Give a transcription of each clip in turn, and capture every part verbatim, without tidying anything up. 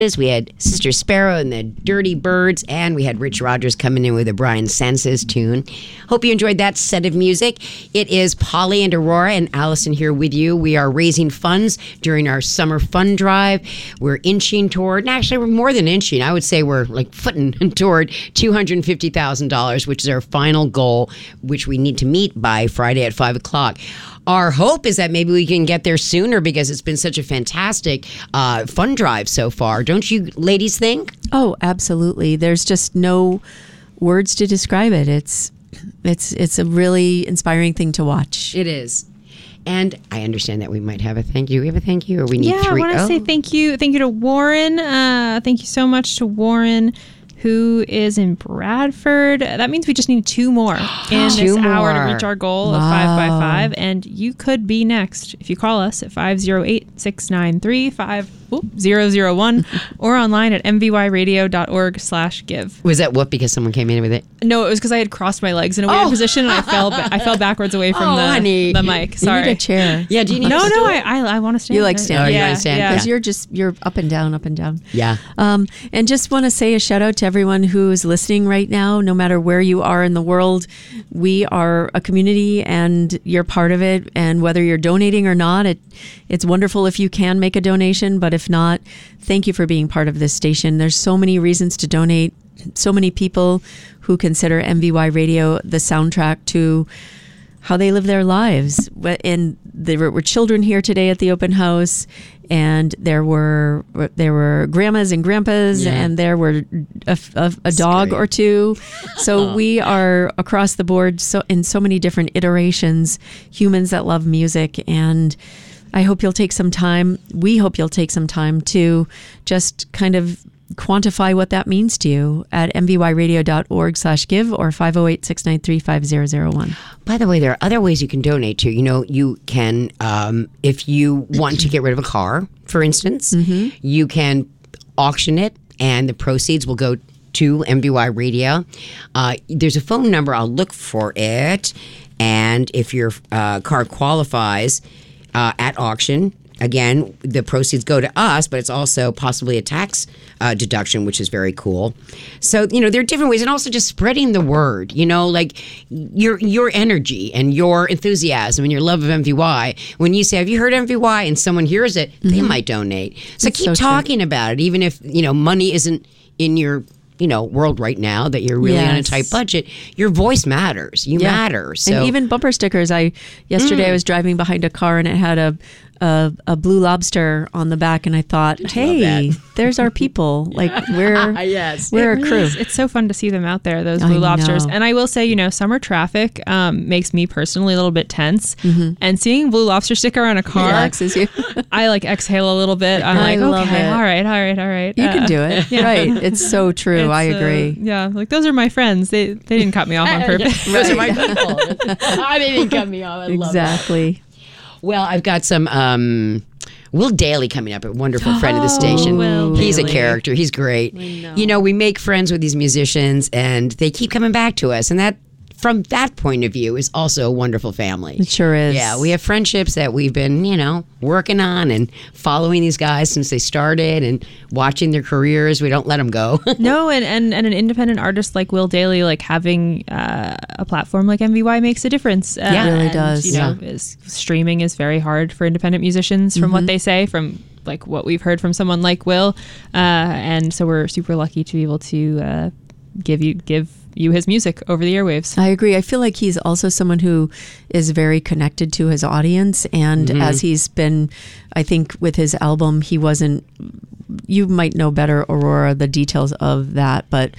We had Sister Sparrow and the Dirty Birds, and we had Rich Rogers coming in with a Brian Sanchez tune. Hope you enjoyed that set of music. It is Polly and Aurora and Allison here with you. We are raising funds during our summer fund drive. We're inching toward, and actually we're more than inching. I would say we're like footing toward two hundred fifty thousand dollars, which is our final goal, which we need to meet by Friday at five o'clock. Our hope is that maybe we can get there sooner because it's been such a fantastic uh, fund drive so far. Don't you ladies think? Oh, absolutely. There's just no words to describe it. It's it's it's a really inspiring thing to watch. It is. And I understand that we might have a thank you. We have a thank you, or we need yeah, three? Yeah, I want to oh. say thank you. Thank you to Warren. Uh, thank you so much to Warren, who is in Bradford. That means we just need two more in two this more. hour to reach our goal wow. of five by five. And you could be next if you call us at five oh eight, six nine three, five zero zero one or online at m v y radio dot org slash give. Was that what, because someone came in with it? No, it was because I had crossed my legs in a weird Oh. position and I fell ba- I fell backwards away from Oh, the, honey. the mic. Sorry. You need a chair. Yeah, do you need No, a no, stool? I I, I want to stand. You like standing. Oh, you yeah, wanna stand? yeah. Because you're just, you're up and down, up and down. Yeah. Um, and just want to say a shout out to everyone who's listening right now, no matter where you are in the world. We are a community and you're part of it. And whether you're donating or not, it it's wonderful if you can make a donation. But if not, thank you for being part of this station. There's so many reasons to donate. So many people who consider M V Y Radio the soundtrack to how they live their lives. And there were children here today at the open house, and there were there were grandmas and grandpas, Yeah. and there were a, a, a dog great. or two. So we are across the board, so in so many different iterations, humans that love music. And I hope you'll take some time. We hope you'll take some time to just kind of quantify what that means to you at m v y radio dot org slash give or five oh eight, six nine three, five zero zero one. By the way, there are other ways you can donate to. You know, you can, um, if you want to get rid of a car, for instance, mm-hmm. you can auction it and the proceeds will go to M V Y Radio. Uh, there's a phone number. I'll look for it. And if your uh, car qualifies uh, at auction, again, the proceeds go to us, but it's also possibly a tax uh, deduction, which is very cool. So, you know, there are different ways, and also just spreading the word, you know, like your your energy and your enthusiasm and your love of M V Y. When you say, have you heard M V Y? And someone hears it, mm-hmm. they might donate. So That's keep so talking true. about it, even if, you know, money isn't in your you know, world right now, that you're really yes. on a tight budget. Your voice matters. You yeah. matter. So. And even bumper stickers. I yesterday mm. I was driving behind a car and it had a a, a blue lobster on the back, and I thought, hey, there's our people. Like we're yes. we're it a crew. Really it's so fun to see them out there, those blue I lobsters. Know. And I will say, you know, summer traffic um, makes me personally a little bit tense. Mm-hmm. And seeing blue lobster sticker on a car relaxes you. I like exhale a little bit. I'm I like, love okay, it. all right, all right, all right. You uh, can do it. Yeah. Right. It's so true. It's, I agree. Uh, yeah, like those are my friends. They they didn't cut me off on purpose. Those are my people. I didn't cut me off. I love that. Exactly. Well, I've got some um, Will Daly coming up, a wonderful friend of the station. Will He's Daly. a character. He's great. know. You know, we make friends with these musicians, and they keep coming back to us, and that, from that point of view, is also a wonderful family. It sure is. Yeah, we have friendships that we've been, you know, working on and following these guys since they started and watching their careers. We don't let them go. No, and, and, and an independent artist like Will Daly, like having uh, a platform like M V Y makes a difference. Uh, Yeah, it really and, does. You know, Yeah. is, streaming is very hard for independent musicians, from mm-hmm. what they say, from like what we've heard from someone like Will. Uh, and so we're super lucky to be able to uh, give you give you his music over the airwaves. I agree. I feel like he's also someone who is very connected to his audience. And mm-hmm. as he's been, I think with his album, he wasn't, you might know better, Aurora, the details of that, but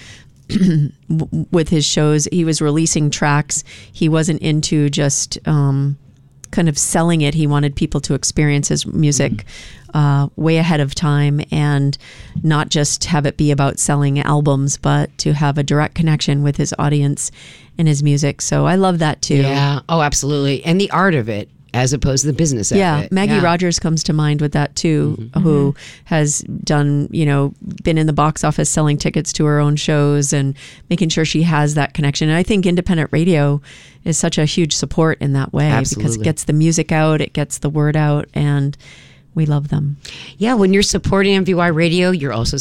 with his shows, he was releasing tracks. He wasn't into just um, kind of selling it. He wanted people to experience his music mm-hmm. Uh, way ahead of time, and not just have it be about selling albums, but to have a direct connection with his audience and his music. So I love that too. Yeah. Oh, absolutely. And the art of it, as opposed to the business yeah, of it. Maggie yeah. Rogers comes to mind with that too, mm-hmm. who has done, you know, been in the box office selling tickets to her own shows and making sure she has that connection. And I think independent radio is such a huge support in that way. Absolutely. Because it gets the music out, it gets the word out, and we love them. Yeah, when you're supporting M V Y Radio, you're also